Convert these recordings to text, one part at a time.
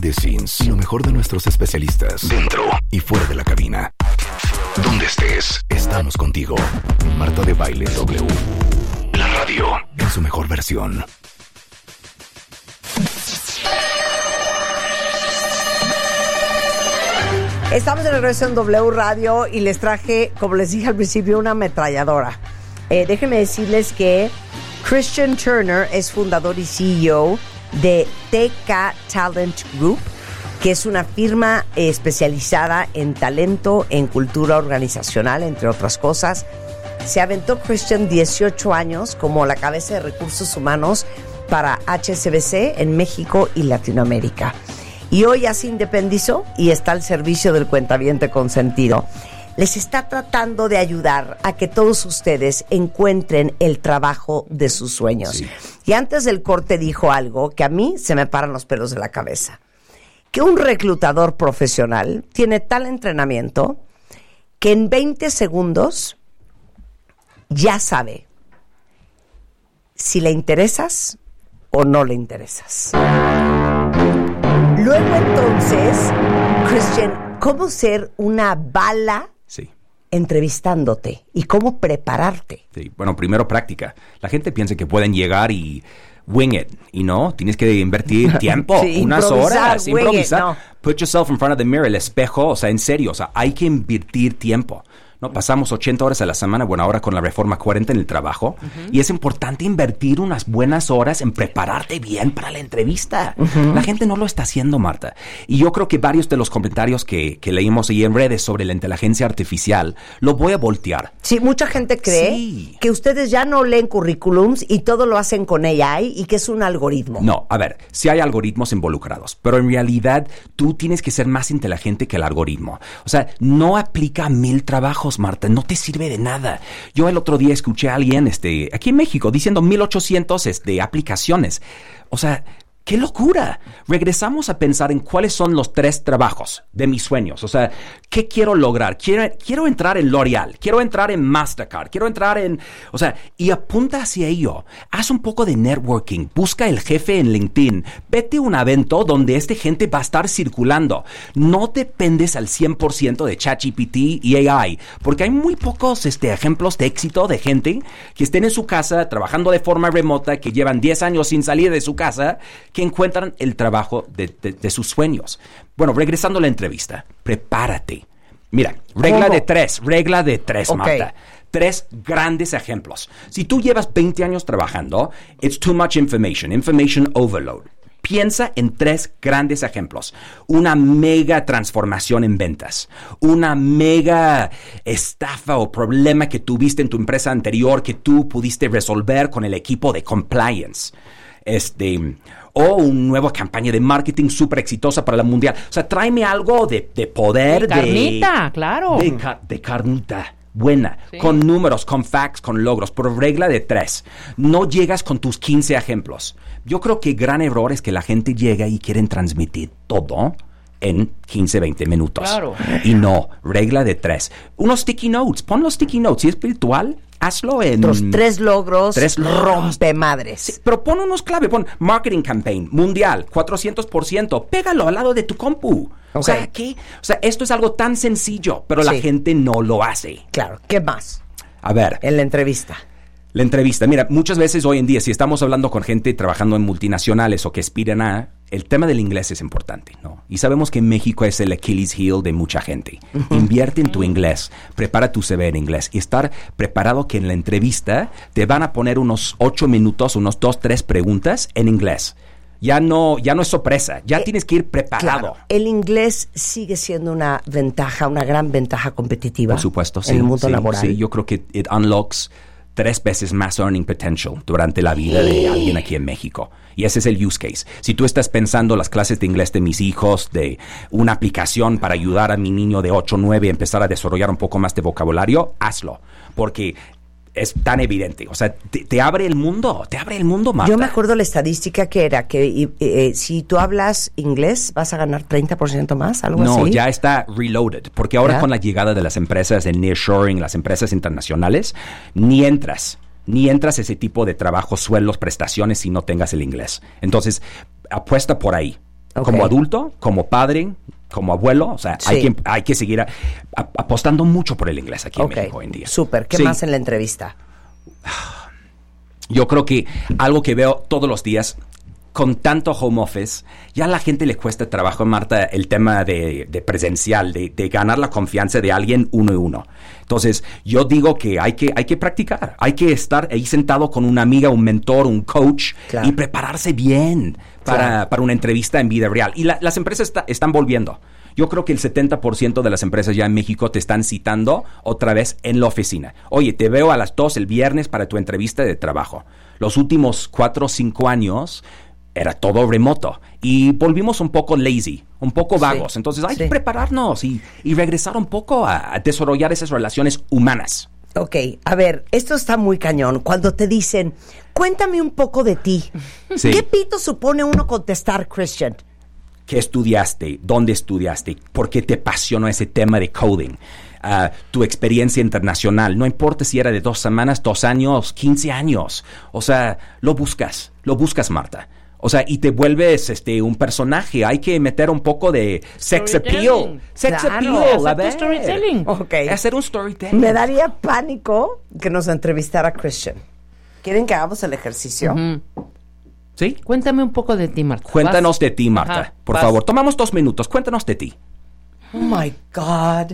the scenes y lo mejor de nuestros especialistas dentro y fuera de la cabina. Donde estés, estamos contigo. Marta de Baile W. La radio en su mejor versión. Estamos de regreso en W Radio y les traje, como les dije al principio, una ametralladora. Déjenme decirles que Christian Turner es fundador y CEO de TK Talent Group, que es una firma especializada en talento, en cultura organizacional, entre otras cosas. Se aventó Christian 18 años como la cabeza de recursos humanos para HSBC en México y Latinoamérica. Y hoy ya se independizó y está al servicio del cuentaviente consentido. Les está tratando de ayudar a que todos ustedes encuentren el trabajo de sus sueños. Sí. Y antes del corte dijo algo que a mí se me paran los pelos de la cabeza. Que un reclutador profesional tiene tal entrenamiento que en 20 segundos ya sabe si le interesas o no le interesas. Luego entonces, Christian, ¿cómo ser una bala entrevistándote? ¿Y cómo prepararte? Sí. Bueno, primero práctica. La gente piensa que pueden llegar y wing it, y no, tienes que invertir tiempo, unas horas, improvisar. No. Put yourself in front of the mirror, el espejo, o sea, en serio, o sea, hay que invertir tiempo. No, pasamos 80 horas a la semana, bueno, ahora con la reforma 40 en el trabajo, y es importante invertir unas buenas horas en prepararte bien para la entrevista. La gente no lo está haciendo, Marta. Y yo creo que varios de los comentarios que leímos ahí en redes sobre la inteligencia artificial, lo voy a voltear. Sí, mucha gente cree que ustedes ya no leen currículums y todo lo hacen con AI y que es un algoritmo. No, a ver, sí hay algoritmos involucrados, pero en realidad tú tienes que ser más inteligente que el algoritmo. O sea, no aplica a 1000 trabajos, Marta, no te sirve de nada. Yo el otro día escuché a alguien aquí en México diciendo 1800 aplicaciones. O sea, ¡qué locura! Regresamos a pensar en cuáles son los 3 trabajos de mis sueños. O sea, ¿qué quiero lograr? Quiero entrar en L'Oreal, quiero entrar en Mastercard, quiero entrar en... O sea, y apunta hacia ello. Haz un poco de networking. Busca el jefe en LinkedIn. Vete a un evento donde gente va a estar circulando. No dependes al 100% de ChatGPT y AI, porque hay muy pocos ejemplos de éxito de gente que estén en su casa trabajando de forma remota, que llevan 10 años sin salir de su casa, que encuentran el trabajo de sus sueños. Bueno, regresando a la entrevista, prepárate. Mira, regla de tres, okay. Marta. 3 grandes ejemplos. Si tú llevas 20 años trabajando, it's too much information overload. Piensa en 3 grandes ejemplos. Una mega transformación en ventas. Una mega estafa o problema que tuviste en tu empresa anterior que tú pudiste resolver con el equipo de compliance. O una nueva campaña de marketing súper exitosa para la mundial. O sea, tráeme algo de poder. De carnita, claro. De carnita. Buena, sí. Con números, con facts, con logros, por regla de 3. No llegas con tus 15 ejemplos. Yo creo que gran error es que la gente llega y quieren transmitir todo en 15, 20 minutos. Claro. Y no, regla de 3. Unos sticky notes, pon los sticky notes. Si es virtual, hazlo en... Los 3 logros, rompemadres. Sí, pero pon unos clave, pon marketing campaign, mundial, 400%, pégalo al lado de tu compu. Okay. O sea, ¿qué? O sea, esto es algo tan sencillo, pero la gente no lo hace. Claro, ¿qué más? A ver. En la entrevista. La entrevista. Mira, muchas veces hoy en día, si estamos hablando con gente trabajando en multinacionales o que aspiran a... El tema del inglés es importante, ¿no? Y sabemos que México es el Achilles heel de mucha gente. Invierte en tu inglés, prepara tu CV en inglés y estar preparado que en la entrevista te van a poner unos 8 minutos, unos 2, 3 preguntas en inglés. Ya no es sorpresa, ya tienes que ir preparado. Claro, el inglés sigue siendo una ventaja, una gran ventaja competitiva. Por supuesto, sí. En el mundo laboral. Sí, yo creo que it unlocks 3 veces más earning potential durante la vida de alguien aquí en México. Y ese es el use case. Si tú estás pensando las clases de inglés de mis hijos, de una aplicación para ayudar a mi niño de 8 o 9 a empezar a desarrollar un poco más de vocabulario, hazlo. Porque es tan evidente. O sea, te abre el mundo, Marta. Yo me acuerdo la estadística que era que si tú hablas inglés vas a ganar 30% más, algo así. No, ya está reloaded. Porque ahora con la llegada de las empresas en nearshoring, las empresas internacionales, ni entras ese tipo de trabajo, sueldos, prestaciones si no tengas el inglés. Entonces, apuesta por ahí. Okay. Como adulto, como padre, como abuelo, o sea, Sí. hay que seguir apostando mucho por el inglés aquí en Okay. México hoy en día. Súper. ¿Qué Sí. más en la entrevista? Yo creo que algo que veo todos los días, con tanto home office, ya a la gente le cuesta trabajo, Marta, el tema de presencial, de ganar la confianza de alguien uno y uno. Entonces, yo digo que hay que practicar, hay que estar ahí sentado con una amiga, un mentor, un coach, Claro. y prepararse bien para una entrevista en vida real. Y las empresas están volviendo. Yo creo que el 70% de las empresas ya en México te están citando otra vez en la oficina. Oye, te veo a las 2 el viernes para tu entrevista de trabajo. Los últimos 4 o 5 años era todo remoto y volvimos un poco lazy, un poco vagos. Sí. Entonces hay Sí. que prepararnos y regresar un poco a desarrollar esas relaciones humanas. Ok, a ver, esto está muy cañón. Cuando te dicen, cuéntame un poco de ti. Sí. ¿Qué pito supone uno contestar, Christian? ¿Qué estudiaste? ¿Dónde estudiaste? ¿Por qué te apasionó ese tema de coding? Tu experiencia internacional. No importa si era de 2 semanas, 2 años, 15 años. O sea, lo buscas, Marta. O sea, y te vuelves un personaje. Hay que meter un poco de sex appeal. Sex Claro, appeal, a hacer tu ver. storytelling. Ok. Hacer un storytelling. Me daría pánico que nos entrevistara Christian. ¿Quieren que hagamos el ejercicio? ¿Sí? Cuéntame un poco de ti, Marta. Cuéntanos Vas. de ti, Marta. Ajá, por vas. favor, tomamos 2 minutos. Cuéntanos de ti. Oh my God.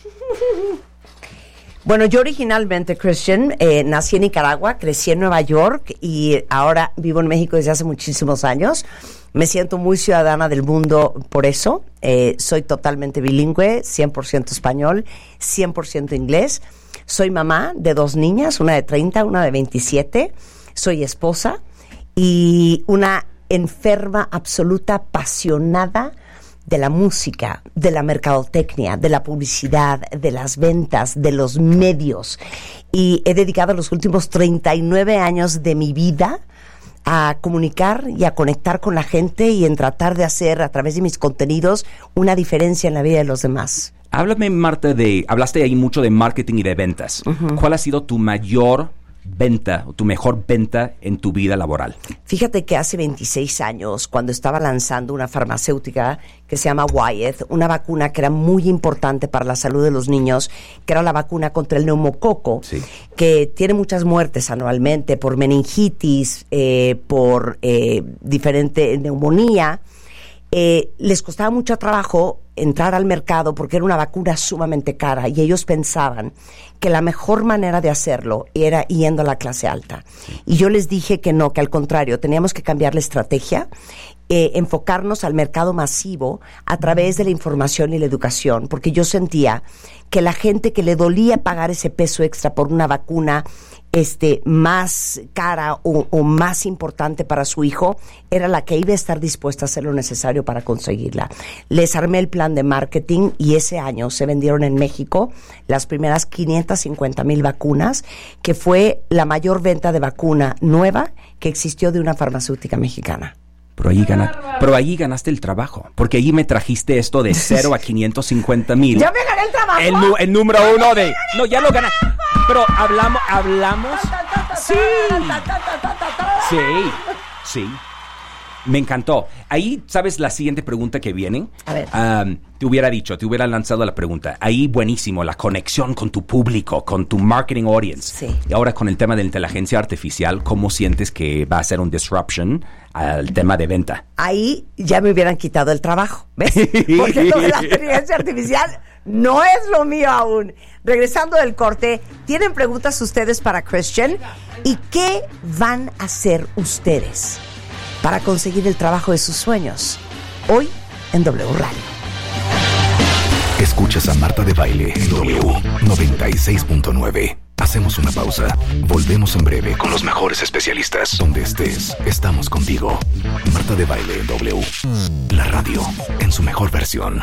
Bueno, yo originalmente, Christian, nací en Nicaragua, crecí en Nueva York y ahora vivo en México desde hace muchísimos años. Me siento muy ciudadana del mundo por eso. Soy totalmente bilingüe, 100% español, 100% inglés. Soy mamá de 2 niñas, una de 30, una de 27. Soy esposa y una enferma absoluta, apasionada de la música, de la mercadotecnia, de la publicidad, de las ventas, de los medios. Y he dedicado los últimos 39 años de mi vida a comunicar y a conectar con la gente y en tratar de hacer a través de mis contenidos una diferencia en la vida de los demás. Háblame, Marta, hablaste ahí mucho de marketing y de ventas. ¿Cuál ha sido tu mayor venta o tu mejor venta en tu vida laboral? Fíjate que hace 26 años, cuando estaba lanzando una farmacéutica que se llama Wyeth, una vacuna que era muy importante para la salud de los niños, que era la vacuna contra el neumococo, Sí. que tiene muchas muertes anualmente por meningitis, por diferente neumonía. Les costaba mucho trabajo entrar al mercado porque era una vacuna sumamente cara y ellos pensaban que la mejor manera de hacerlo era yendo a la clase alta. Y yo les dije que no, que al contrario, teníamos que cambiar la estrategia, enfocarnos al mercado masivo a través de la información y la educación, porque yo sentía que la gente que le dolía pagar ese peso extra por una vacuna más cara o más importante para su hijo, era la que iba a estar dispuesta a hacer lo necesario para conseguirla. Les armé el plan de marketing y ese año se vendieron en México las primeras 550,000 vacunas, que fue la mayor venta de vacuna nueva que existió de una farmacéutica mexicana. Pero ahí ganaste el trabajo, porque ahí me trajiste esto de 0 a 550,000. ¡Ya me gané el trabajo! El número 1 de... No, ya lo ganaste. Pero hablamos... Sí. Me encantó. Ahí, ¿sabes la siguiente pregunta que viene? A ver. Te hubiera lanzado la pregunta. Ahí, buenísimo, la conexión con tu público, con tu marketing audience. Sí. Y ahora con el tema de la inteligencia artificial, ¿cómo sientes que va a ser un disruption al tema de venta? Ahí ya me hubieran quitado el trabajo, ¿ves? Porque lo de la inteligencia artificial no es lo mío aún. Regresando del corte, ¿tienen preguntas ustedes para Christian? ¿Y qué van a hacer ustedes para conseguir el trabajo de sus sueños? Hoy en W Radio. Escuchas a Marta de Baile en W 96.9. Hacemos una pausa. Volvemos en breve con los mejores especialistas. Donde estés, estamos contigo. Marta de Baile en W. La radio en su mejor versión.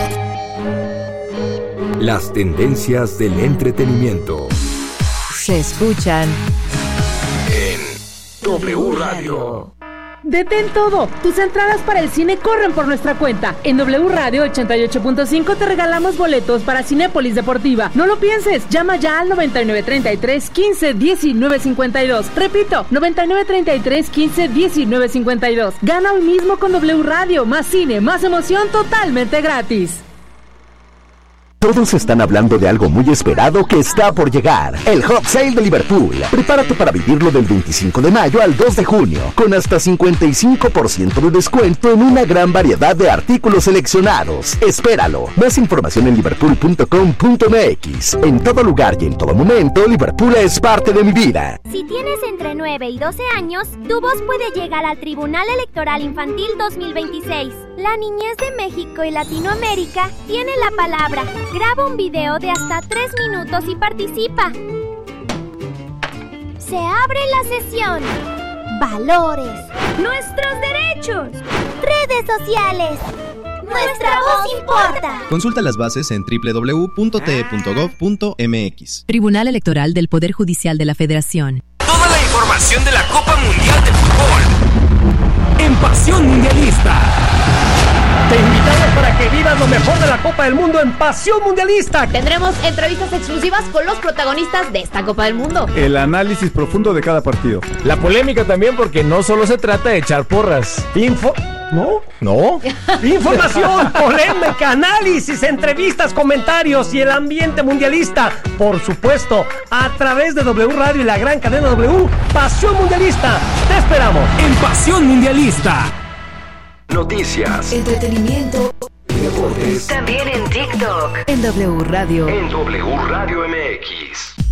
Las tendencias del entretenimiento. Se escuchan W Radio. Detén todo. Tus entradas para el cine corren por nuestra cuenta. En W Radio 88.5 te regalamos boletos para Cinépolis Deportiva. No lo pienses. Llama ya al 9933 15 19 52. Repito, 9933 15 19 52. Gana hoy mismo con W Radio. Más cine, más emoción, totalmente gratis. Todos están hablando de algo muy esperado que está por llegar. El Hot Sale de Liverpool. Prepárate para vivirlo del 25 de mayo al 2 de junio, con hasta 55% de descuento en una gran variedad de artículos seleccionados. Espéralo. Más información en liverpool.com.mx. En todo lugar y en todo momento, Liverpool es parte de mi vida. Si tienes entre 9 y 12 años, tu voz puede llegar al Tribunal Electoral Infantil 2026. La niñez de México y Latinoamérica tiene la palabra. Graba un video de hasta 3 minutos y participa. Se abre la sesión. Valores. Nuestros derechos. Redes sociales. Nuestra voz importa. Consulta las bases en www.te.gov.mx. Tribunal Electoral del Poder Judicial de la Federación. Toda la información de la Copa Mundial de Fútbol en Pasión Mundialista. Te invitamos para que vivas lo mejor de la Copa del Mundo en Pasión Mundialista. Tendremos entrevistas exclusivas con los protagonistas de esta Copa del Mundo. El análisis profundo de cada partido. La polémica también, porque no solo se trata de echar porras. ¿No? Información, polémica, análisis, entrevistas, comentarios y el ambiente mundialista. Por supuesto, a través de W Radio y la gran cadena W, Pasión Mundialista. Te esperamos en Pasión Mundialista. Noticias, entretenimiento, deportes. También en TikTok. En W Radio. En W Radio MX.